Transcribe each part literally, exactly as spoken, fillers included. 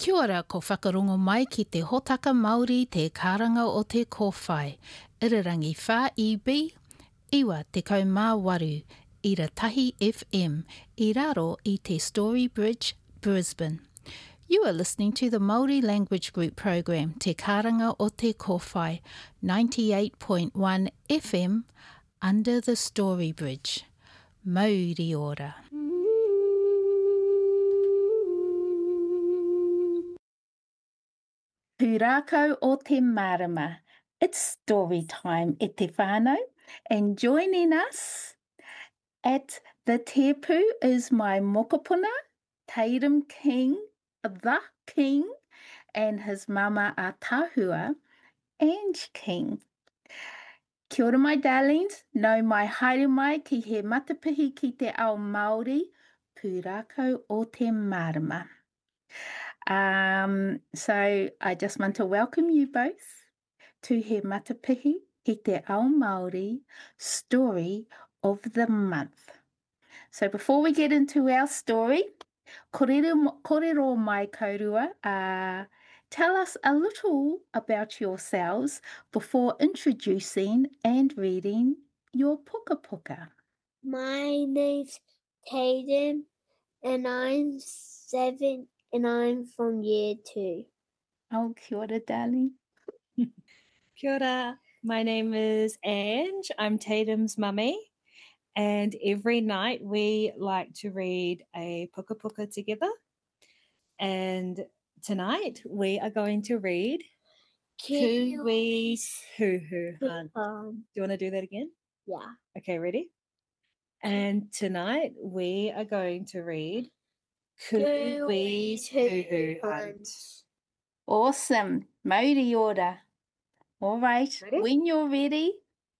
Kia ora, ko whakarongo mai ki te hotaka Māori te karanga o te kōwhai. Irirangi whā I B, iwa te kaumāwaru, Ira Tahi F M, I raro I te Story Bridge, Brisbane. You are listening to the Māori Language Group program, Te Karanga o te Kōwhai, ninety-eight point one F M, under the Story Bridge. Mauri ora. Pūrākau o te marama. It's story time e te whānau, and joining us at the tepu is my mokopuna, Tatum King, the King, and his mama a tahua, Ange King. Kia ora my darlings, nau mai haere mai ki he matapihi ki te ao Māori, Pūrākau o te marama. Um, so I just want to welcome you both to He Matapihi ki te ao Māori story of the month. So before we get into our story, korero, korero mai kaurua, uh, tell us a little about yourselves before introducing and reading your puka puka. My name's Tatum, and I'm seven, and I'm from year two. Oh, kia ora, darling. Kia ora. My name is Ange. I'm Tatum's mummy. And every night we like to read a puka puka together. And tonight we are going to read Kui's Hoo Hoo Hunt. Um, Do you want to do that again? yeah. Okay, ready? And tonight we are going to read Kui's Hoo Hoo Hunt. Awesome. Mauri ora. All right. Ready? When you're ready,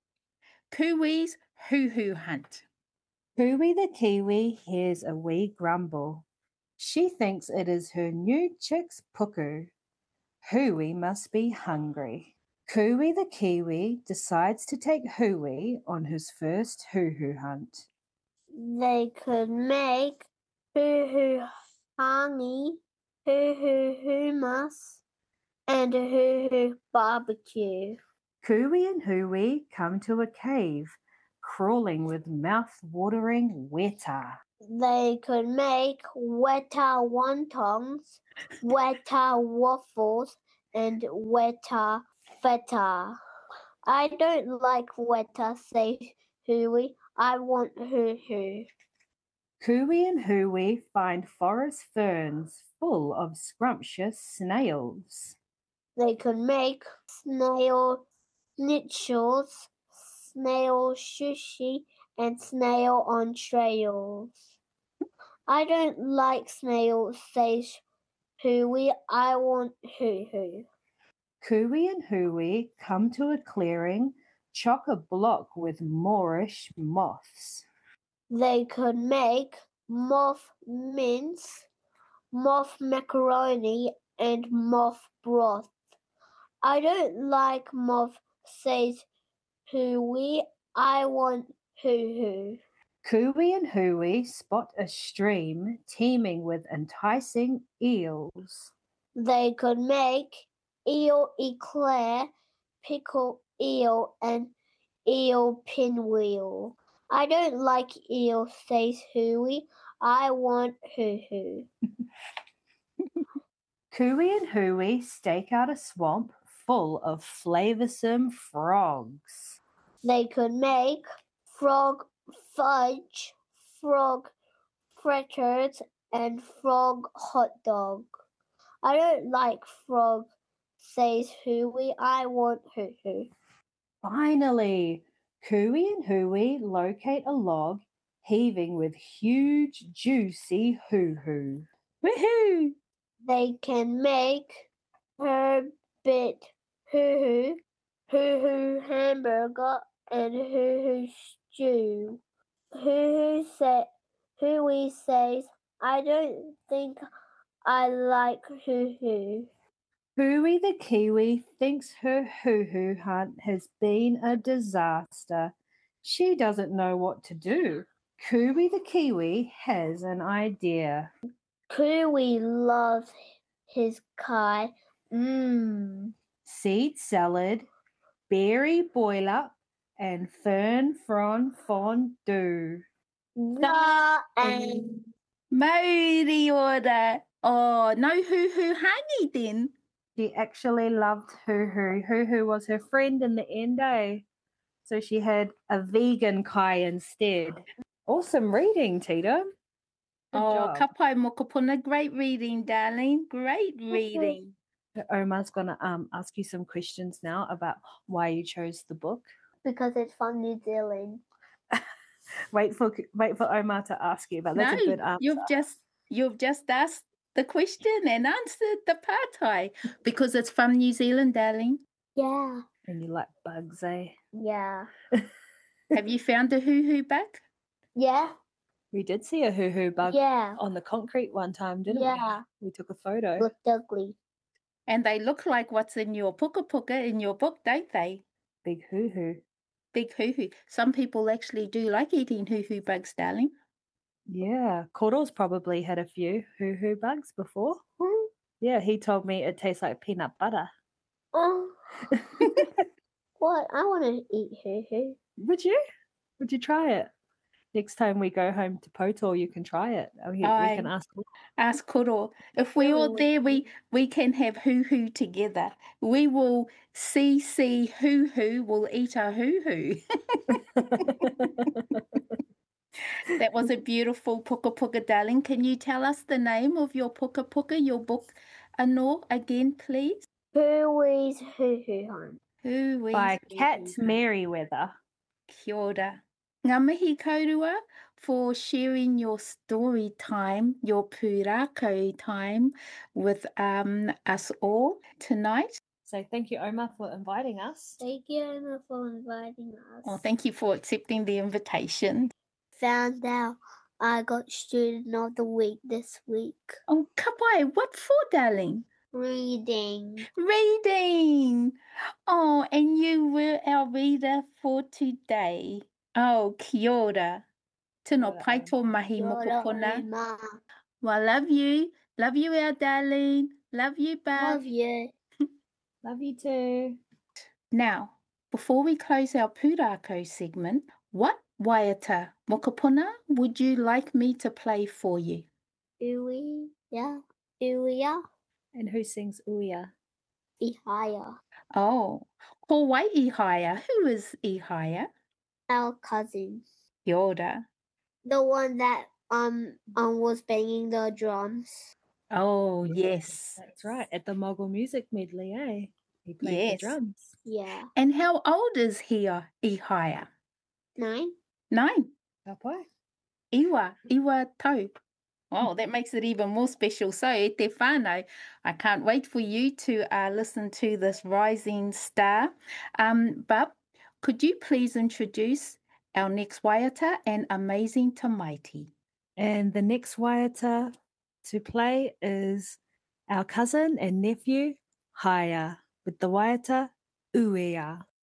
Kui's Hoo Hoo Hunt. Kui the kiwi hears a wee grumble. She thinks it is her new chick's puku. Hui must be hungry. Kui the kiwi decides to take Hui on his first hoo-hoo hunt. They could make hoo-hoo hangi, hoo-hoo hummus, and hoo-hoo barbecue. Kui and Hui come to a cave, crawling with mouth-watering weta. They could make weta wontons, weta waffles, and weta feta. I don't like weta, says Hui. I want hoo-hoo. Kui and Hui find forest ferns full of scrumptious snails. They could make snail schnitzel's, snail sushi, and snail on trails. I don't like snails, says Hui. I want hoo-hoo. Kui and Hui come to a clearing, chock-a-block with Moorish moths. They could make moth mince, moth macaroni, and moth broth. I don't like moth, says Hui. I want hoo-hoo. Kui and Hui spot a stream teeming with enticing eels. They could make eel eclair, pickled eel, and eel pinwheel. I don't like eel, says Hui. I want hoo-hoo. Kui and Hui stake out a swamp full of flavoursome frogs. They could make frog fudge, frog fritters, and frog hot dog. I don't like frog, says Hui. I want hoo-hoo. Finally, Kui and Hui locate a log heaving with huge, juicy hoo-hoo. Woohoo! They can make herbit hoo-hoo, hoo-hoo hamburger, and hoo-hoo stew. Hoo-hoo sa- Hui says, I don't think I like hoo-hoo. Hui the kiwi thinks her hoo-hoo hunt has been a disaster. She doesn't know what to do. Kui the kiwi has an idea. Kui loves his kai. Mmm. Seed salad, berry boil up, and fern frond fondue. The end. Mauri ora. Oh, no hoo-hoo hangi then. She actually loved Hoo Hoo. Hoo Hoo was her friend in the end, eh? So she had a vegan kai instead. Awesome reading, Tita. Good Oh, job. ka pai mokopuna. Great reading, darling. Great reading. Omar's going to um, ask you some questions now about why you chose the book. Because it's from New Zealand. Wait for wait for Omar to ask you, but that's no, a good answer. you've just you've just asked the question and answered the partai because it's from New Zealand, darling. Yeah. And you like bugs, eh? Yeah. Have you found a hoo-hoo bug? Yeah. We did see a hoo hoo bug Yeah. on the concrete one time, didn't Yeah. we? We took a photo. Looked ugly. And they look like what's in your puka puka in your book, don't they? Big hoo hoo. Big hoo-hoo. Some people actually do like eating hoo-hoo bugs, darling. Yeah, Koro's probably had a few hoo hoo bugs before. Hmm? Yeah, he told me it tastes like peanut butter. Oh. What? I want to eat hoo-hoo. Would you? Would you try it? Next time we go home to Poto, you can try it. We, we I can ask. ask Koro. If we're all there, we, we can have hoo-hoo together. We will see, see, hoo-hoo will eat our hoo-hoo. That was a beautiful puka puka, darling. Can you tell us the name of your puka puka, your book, Anor, again, please? Hooey's hoo-hoo hunt. Hoo-wee. By Kat Merriweather. Kia ora. Ngā mihi kaurua for sharing your story time, your pūrākau time with um, us all tonight. So thank you, Omar, for inviting us. Thank you, Emma, for inviting us. Well, thank you for accepting the invitation. Found out I got Student of the Week this week. Oh, ka pai, what for, darling? Reading. Reading. Oh, and you were our reader for today. Oh, kia ora. Tino Kia ora, pai tō mahi Kia ora, mokopuna. Emma. Well, love you. Love you, our darling. Love you, Bob. Love you. Love you too. Now, before we close our pūrākau segment, what waiata mokopuna would you like me to play for you? Uia. Uia. And who sings Uia? Ihaya. Oh, Hawaii Ihaya. Who is Ihaya? Our cousin. Kia ora. The one that um um was banging the drums. Oh, yes. That's right. At the Mogul Music Medley, eh? He played Yes. the drums. Yeah. And how old is he, uh, Ihaya? Nine. Nine. Ka pai. Iwa. Iwa tau. Oh, that makes it even more special. So, e te whānau, I can't wait for you to uh, listen to this rising star. Um, but could you please introduce our next waiata and amazing tamaiti? And the next waiata to play is our cousin and nephew, Haya, with the waiata Uea.